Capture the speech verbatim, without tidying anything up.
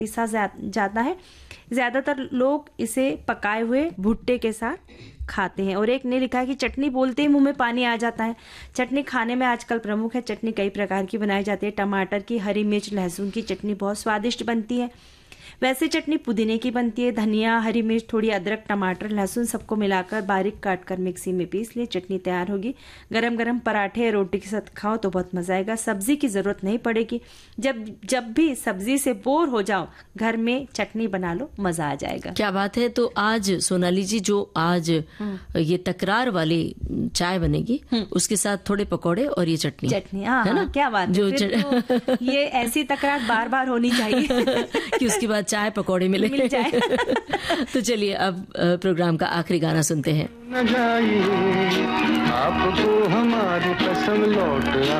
पीसा जाता है। ज़्यादातर लोग इसे पकाए हुए भुट्टे के साथ खाते हैं। और एक ने लिखा है कि चटनी बोलते ही मुंह में पानी आ जाता है। चटनी खाने में आजकल प्रमुख है। चटनी कई प्रकार की बनाई जाती है। टमाटर की, हरी मिर्च, लहसुन की चटनी बहुत स्वादिष्ट बनती है। वैसे चटनी पुदीने की बनती है। धनिया, हरी मिर्च, थोड़ी अदरक, टमाटर, लहसुन सबको मिलाकर बारीक काट कर मिक्सी में पीस लिए चटनी तैयार होगी। गरम गरम पराठे या रोटी के साथ खाओ तो बहुत मजा आएगा। सब्जी की जरूरत नहीं पड़ेगी। जब जब भी सब्जी से बोर हो जाओ घर में चटनी बना लो, मजा आ जाएगा। क्या बात है। तो आज सोनाली जी जो आज ये तकरार वाली चाय बनेगी उसके साथ थोड़े पकौड़े और ये चटनी चटनी हाँ, है ना? क्या बात है। जो तो ये ऐसी तकरार बार बार होनी चाहिए कि उसके बाद चाय पकौड़े मिले मिल जाए। तो चलिए अब प्रोग्राम का आखिरी गाना सुनते हैं। आपको हमारी कसम लौट